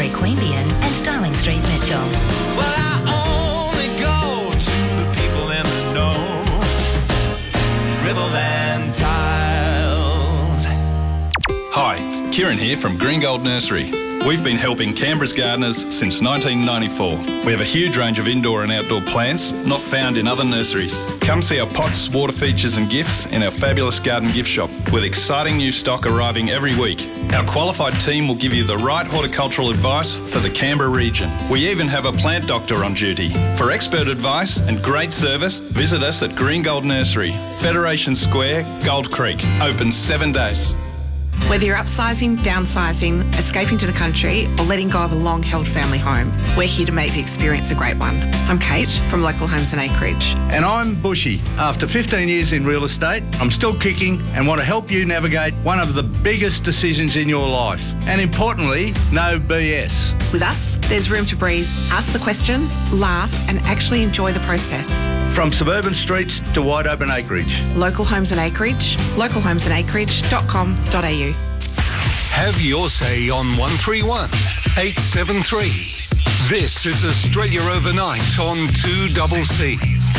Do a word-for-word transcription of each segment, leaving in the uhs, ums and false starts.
Street, Queanbeyan and Darling Street, Mitchell. Well, I only go to the people in the know. Riverland Tiles. Hi, Kieran here from Green Gold Nursery. We've been helping Canberra's gardeners since nineteen ninety-four. We have a huge range of indoor and outdoor plants not found in other nurseries. Come see our pots, water features and gifts in our fabulous garden gift shop with exciting new stock arriving every week. Our qualified team will give you the right horticultural advice for the Canberra region. We even have a plant doctor on duty. For expert advice and great service, visit us at Green Gold Nursery, Federation Square, Gold Creek. Open seven days. Whether you're upsizing, downsizing, escaping to the country or letting go of a long-held family home, we're here to make the experience a great one. I'm Kate from Local Homes and Acreage. And I'm Bushy. After fifteen years in real estate, I'm still kicking and want to help you navigate one of the biggest decisions in your life. And importantly, no B S. With us, there's room to breathe, ask the questions, laugh and actually enjoy the process. From suburban streets to wide open acreage. Local Homes and Acreage, local homes and acreage dot com dot a u. Have your say on one three one eight seven three. This is Australia Overnight on two C C.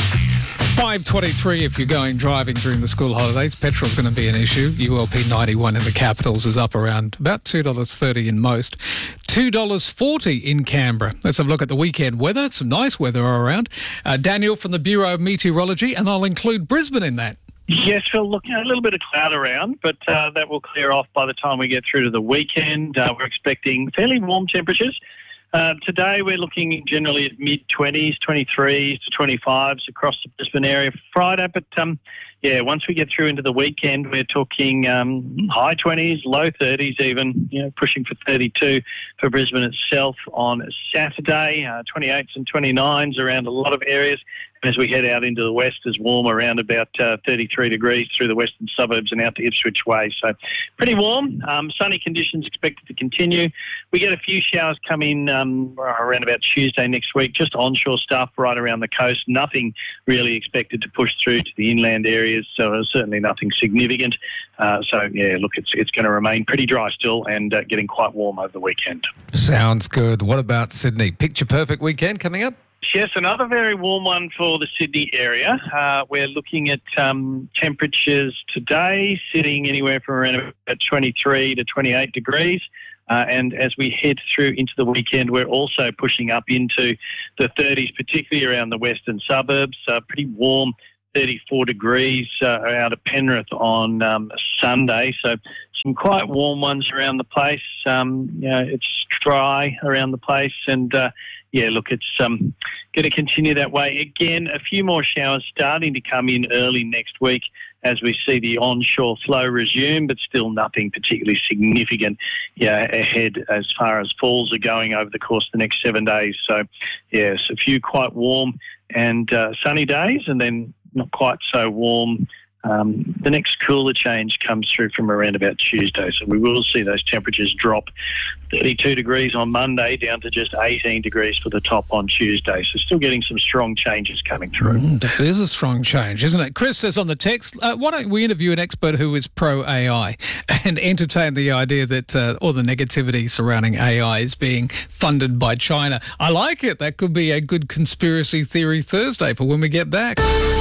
five twenty-three if you're going driving during the school holidays. Petrol's going to be an issue. U L P ninety-one in the capitals is up around about two dollars thirty in most. two dollars forty in Canberra. Let's have a look at the weekend weather. Some nice weather around. Uh, Daniel from the Bureau of Meteorology, and I'll include Brisbane in that. Yes, Phil, look, a little bit of cloud around, but uh, that will clear off by the time we get through to the weekend. Uh, we're expecting fairly warm temperatures. Uh, today we're looking generally at mid-twenties, twenty-threes to twenty-fives across the Brisbane area for Friday. But, um, yeah, once we get through into the weekend, we're talking um, high twenties, low thirties even, you know, pushing for thirty-two for Brisbane itself on Saturday, uh, twenty-eights and twenty-nines around a lot of areas. And as we head out into the west, it's warm around about uh, thirty-three degrees through the western suburbs and out to Ipswich Way. So pretty warm. Um, sunny conditions expected to continue. We get a few showers come in um, around about Tuesday next week, just onshore stuff right around the coast. Nothing really expected to push through to the inland areas, so certainly nothing significant. Uh, so, yeah, look, it's it's going to remain pretty dry still and uh, getting quite warm over the weekend. Sounds good. What about Sydney? Picture perfect weekend coming up? Yes, another very warm one for the Sydney area. Uh, we're looking at um, temperatures today sitting anywhere from around about twenty-three to twenty-eight degrees. Uh, and as we head through into the weekend, we're also pushing up into the thirties, particularly around the western suburbs. Uh, pretty warm, thirty-four degrees uh, out of Penrith on um, Sunday. So some quite warm ones around the place. Um, you know, it's dry around the place and... Uh, Yeah, look, it's um, going to continue that way. Again, a few more showers starting to come in early next week as we see the onshore flow resume, but still nothing particularly significant yeah, ahead as far as falls are going over the course of the next seven days. So, yes, a few quite warm and uh, sunny days and then not quite so warm. Um, the next cooler change comes through from around about Tuesday, so we will see those temperatures drop thirty-two degrees on Monday down to just eighteen degrees for the top on Tuesday. So still getting some strong changes coming through. Mm, that is a strong change, isn't it? Chris says on the text, uh, why don't we interview an expert who is pro-A I and entertain the idea that uh, all the negativity surrounding A I is being funded by China. I like it. That could be a good conspiracy theory Thursday for when we get back.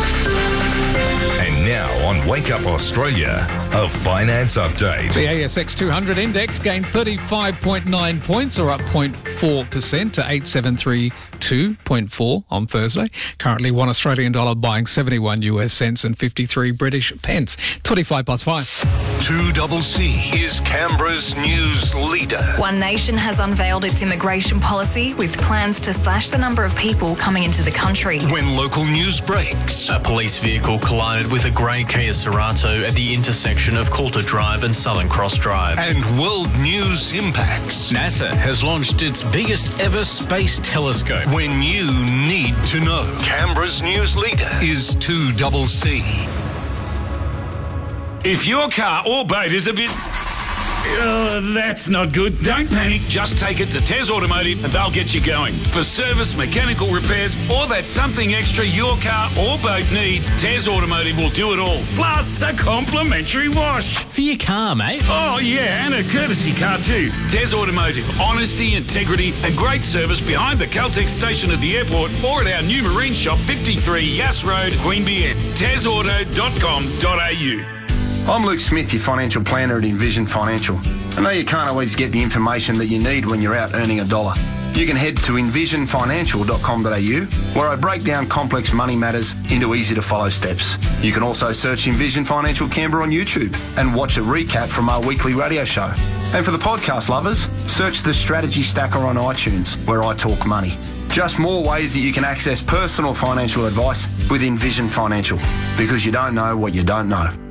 Now on Wake Up Australia, a finance update. The A S X two hundred index gained thirty-five point nine points, or up zero point four percent to eight seven three two point four on Thursday. Currently one Australian dollar buying seventy-one U S cents and fifty-three British pence. twenty-five plus five. two C C is Canberra's news leader. One Nation has unveiled its immigration policy with plans to slash the number of people coming into the country. When local news breaks. A police vehicle collided with a grey Kia Cerato at the intersection of Coulter Drive and Southern Cross Drive. And world news impacts. NASA has launched its biggest ever space telescope. When you need to know. Canberra's news leader is two C C. If your car or boat is a bit Oh, that's not good. Don't panic. Just take it to Tez Automotive and they'll get you going. For service, mechanical repairs, or that something extra your car or boat needs, Tez Automotive will do it all. Plus a complimentary wash. For your car, mate. Oh, yeah, and a courtesy car too. Tez Automotive. Honesty, integrity, and great service behind the Caltex station at the airport or at our new marine shop, fifty-three Yass Road, Queanbeyan. tez auto dot com dot a u. I'm Luke Smith, your financial planner at Envision Financial. I know you can't always get the information that you need when you're out earning a dollar. You can head to envision financial dot com dot a u, where I break down complex money matters into easy-to-follow steps. You can also search Envision Financial Canberra on YouTube and watch a recap from our weekly radio show. And for the podcast lovers, search the Strategy Stacker on iTunes, where I talk money. Just more ways that you can access personal financial advice with Envision Financial, because you don't know what you don't know.